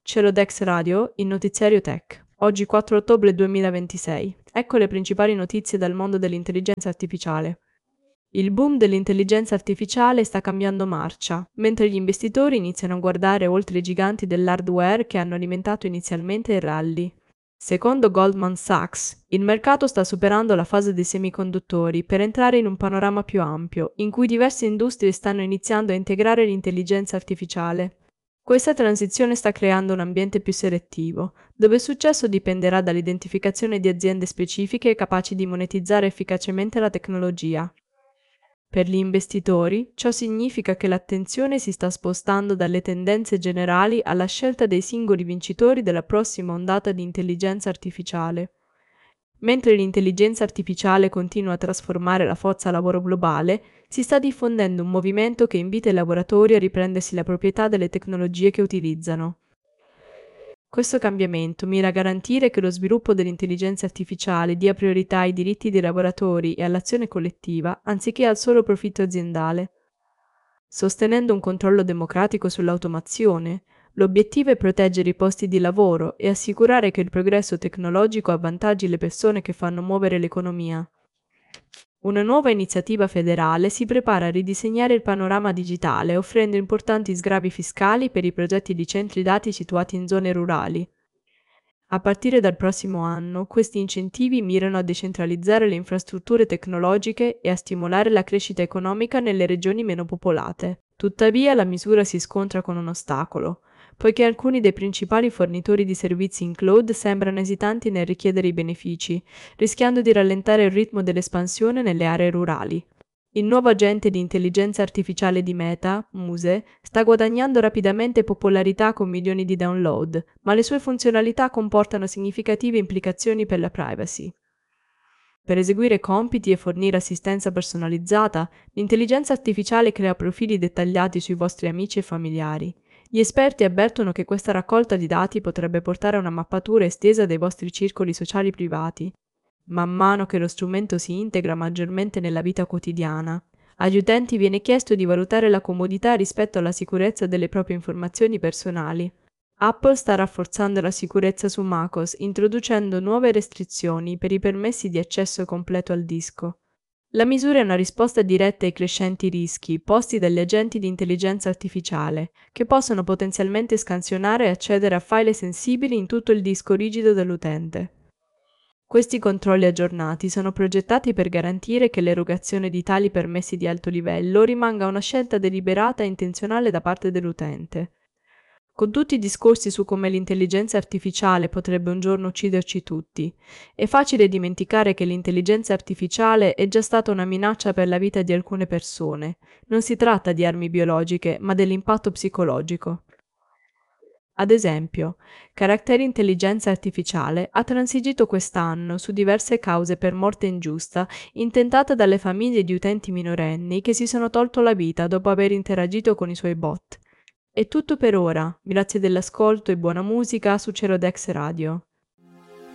Celodex Radio, il notiziario tech. Oggi 4 ottobre 2026. Ecco le principali notizie dal mondo dell'intelligenza artificiale. Il boom dell'intelligenza artificiale sta cambiando marcia, mentre gli investitori iniziano a guardare oltre i giganti dell'hardware che hanno alimentato inizialmente il rally. Secondo Goldman Sachs, il mercato sta superando la fase dei semiconduttori per entrare in un panorama più ampio, in cui diverse industrie stanno iniziando a integrare l'intelligenza artificiale. Questa transizione sta creando un ambiente più selettivo, dove il successo dipenderà dall'identificazione di aziende specifiche capaci di monetizzare efficacemente la tecnologia. Per gli investitori, ciò significa che l'attenzione si sta spostando dalle tendenze generali alla scelta dei singoli vincitori della prossima ondata di intelligenza artificiale. Mentre l'intelligenza artificiale continua a trasformare la forza lavoro globale, si sta diffondendo un movimento che invita i lavoratori a riprendersi la proprietà delle tecnologie che utilizzano. Questo cambiamento mira a garantire che lo sviluppo dell'intelligenza artificiale dia priorità ai diritti dei lavoratori e all'azione collettiva, anziché al solo profitto aziendale. Sostenendo un controllo democratico sull'automazione, l'obiettivo è proteggere i posti di lavoro e assicurare che il progresso tecnologico avvantaggi le persone che fanno muovere l'economia. Una nuova iniziativa federale si prepara a ridisegnare il panorama digitale, offrendo importanti sgravi fiscali per i progetti di centri dati situati in zone rurali. A partire dal prossimo anno, questi incentivi mirano a decentralizzare le infrastrutture tecnologiche e a stimolare la crescita economica nelle regioni meno popolate. Tuttavia, la misura si scontra con un ostacolo, poiché alcuni dei principali fornitori di servizi in cloud sembrano esitanti nel richiedere i benefici, rischiando di rallentare il ritmo dell'espansione nelle aree rurali. Il nuovo agente di intelligenza artificiale di Meta, Muse, sta guadagnando rapidamente popolarità con milioni di download, ma le sue funzionalità comportano significative implicazioni per la privacy. Per eseguire compiti e fornire assistenza personalizzata, l'intelligenza artificiale crea profili dettagliati sui vostri amici e familiari. Gli esperti avvertono che questa raccolta di dati potrebbe portare a una mappatura estesa dei vostri circoli sociali privati. Man mano che lo strumento si integra maggiormente nella vita quotidiana, agli utenti viene chiesto di valutare la comodità rispetto alla sicurezza delle proprie informazioni personali. Apple sta rafforzando la sicurezza su macOS, introducendo nuove restrizioni per i permessi di accesso completo al disco. La misura è una risposta diretta ai crescenti rischi posti dagli agenti di intelligenza artificiale, che possono potenzialmente scansionare e accedere a file sensibili in tutto il disco rigido dell'utente. Questi controlli aggiornati sono progettati per garantire che l'erogazione di tali permessi di alto livello rimanga una scelta deliberata e intenzionale da parte dell'utente. Con tutti i discorsi su come l'intelligenza artificiale potrebbe un giorno ucciderci tutti, è facile dimenticare che l'intelligenza artificiale è già stata una minaccia per la vita di alcune persone. Non si tratta di armi biologiche, ma dell'impatto psicologico. Ad esempio, Caratteri Intelligenza Artificiale ha transigito quest'anno su diverse cause per morte ingiusta intentate dalle famiglie di utenti minorenni che si sono tolto la vita dopo aver interagito con i suoi bot. È tutto per ora, grazie dell'ascolto e buona musica su Cerodex Radio.